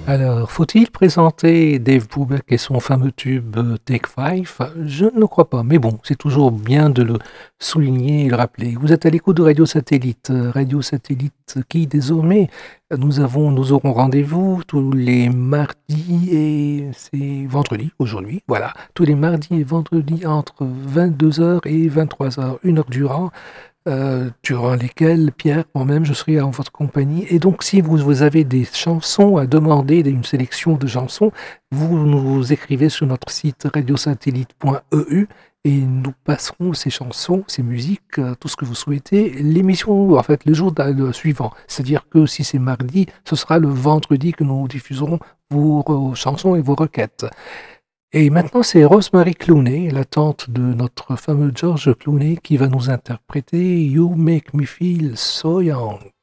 Alors, faut-il présenter Dave Brubeck et son fameux tube Take Five? Je ne crois pas, mais bon, c'est toujours bien de le souligner et le rappeler. Vous êtes à l'écoute de Radio Satellite qui désormais nous aurons rendez-vous tous les mardis et c'est vendredi aujourd'hui, voilà, tous les mardis et vendredis entre 22 heures et 23 heures, une heure durant lesquelles Pierre, moi-même, je serai en votre compagnie. Et donc, si vous avez des chansons à demander, une sélection de chansons, vous nous écrivez sur notre site radiosatellite.eu et nous passerons ces chansons, ces musiques, tout ce que vous souhaitez, l'émission, en fait, le jour suivant. C'est-à-dire que si c'est mardi, ce sera le vendredi que nous diffuserons vos chansons et vos requêtes. Et maintenant, c'est Rosemary Clooney, la tante de notre fameux George Clooney, qui va nous interpréter You Make Me Feel So Young.